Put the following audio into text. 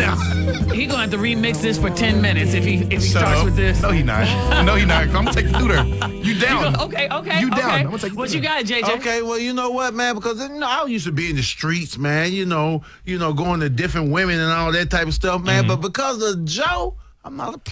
now. He gonna have to remix this for 10 minutes if he Shut starts up. with this. No, he not. No, he not. I'm gonna take you through there. You down? Okay. You down? Okay. I'm gonna take you What through you there. got, JJ? Okay, well, you know what, man? Because I used to be in the streets, man. Going to different women and all that type of stuff, man. But because of Joe, I'm not a